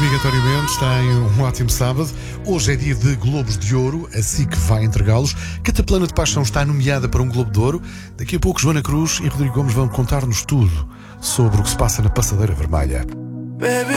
obrigatoriamente tem um ótimo sábado. Hoje é dia de Globos de Ouro, assim que vai entregá-los. Cataplana de Paixão está nomeada para um Globo de Ouro. Daqui a pouco Joana Cruz e Rodrigo Gomes vão contar-nos tudo sobre o que se passa na Passadeira Vermelha.